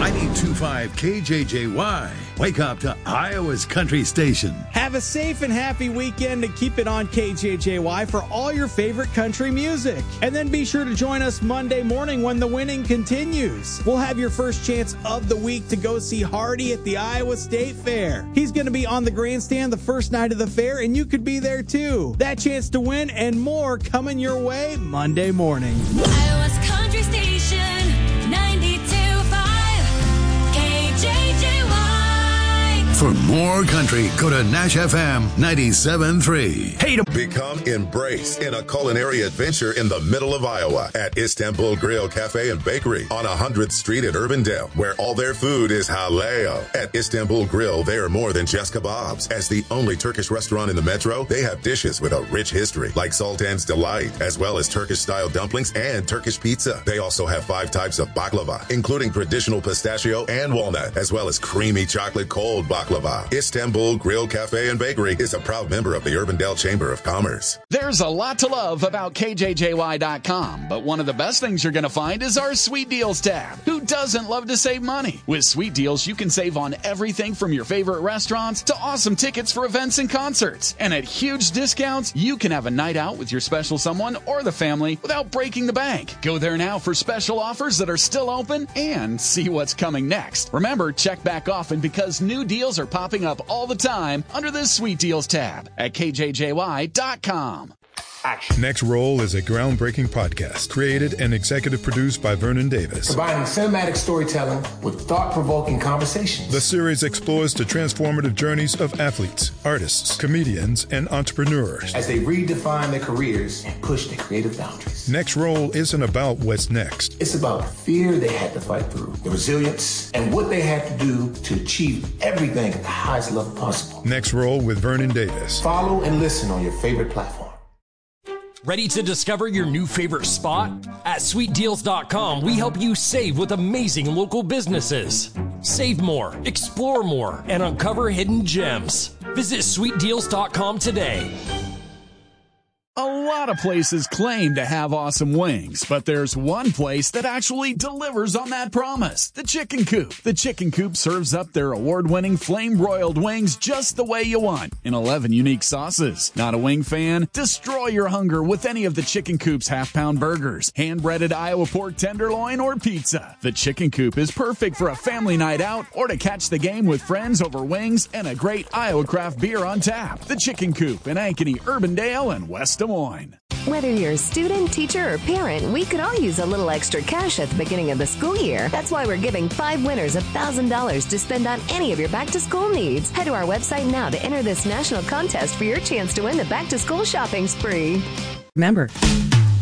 92.5 KJJY. Wake up to Iowa's country station. Have a safe and happy weekend and keep it on KJJY for all your favorite country music. And then be sure to join us Monday morning when the winning continues. We'll have your first chance of the week to go see Hardy at the Iowa State Fair. He's going to be on the grandstand the first night of the fair, and you could be there too. That chance to win and more coming your way Monday morning. Iowa's country station, 92.5 KJJY. For more country, go to Nash FM 97.3. Hey, Become embraced in a culinary adventure in the middle of Iowa at Istanbul Grill Cafe and Bakery on 100th Street at Urbandale, where all their food is halal. At Istanbul Grill, they are more than just kebabs. As the only Turkish restaurant in the metro, they have dishes with a rich history, like Sultan's Delight, as well as Turkish-style dumplings and Turkish pizza. They also have 5 types of baklava, including traditional pistachio and walnut, as well as creamy chocolate cold baklava. Istanbul Grill Cafe and Bakery is a proud member of the Urbandale Chamber of Commerce. there's a lot to love about KJJY.com, but one of the best things you're going to find is our Sweet Deals tab. Who doesn't love to save money? With Sweet Deals, you can save on everything from your favorite restaurants to awesome tickets for events and concerts. And at huge discounts, you can have a night out with your special someone or the family without breaking the bank. Go there now for special offers that are still open and see what's coming next. Remember, check back often because new deals are popping up all the time under this Sweet Deals tab at KJJY.com. Action. Next Roll is a groundbreaking podcast created and executive produced by Vernon Davis. Combining cinematic storytelling with thought-provoking conversations. The series explores the transformative journeys of athletes, artists, comedians, and entrepreneurs as they redefine their careers and push their creative boundaries. Next Roll isn't about what's next. It's about the fear they had to fight through, the resilience, and what they had to do to achieve everything at the highest level possible. Next Roll with Vernon Davis. Follow and listen on your favorite platform. Ready to discover your new favorite spot? At SweetDeals.com, we help you save with amazing local businesses. Save more, explore more, and uncover hidden gems. Visit SweetDeals.com today. A lot of places claim to have awesome wings, but there's one place that actually delivers on that promise. The Chicken Coop. The Chicken Coop serves up their award-winning flame-broiled wings just the way you want, in 11 unique sauces. Not a wing fan? Destroy your hunger with any of the Chicken Coop's half-pound burgers, hand-breaded Iowa pork tenderloin, or pizza. The Chicken Coop is perfect for a family night out or to catch the game with friends over wings and a great Iowa craft beer on tap. The Chicken Coop in Ankeny, Urbandale, and West Des Moines. Whether you're a student, teacher, or parent, we could all use a little extra cash at the beginning of the school year. That's why we're giving 5 winners $1,000 to spend on any of your back-to-school needs. Head to our website now to enter this national contest for your chance to win the back-to-school shopping spree. Remember,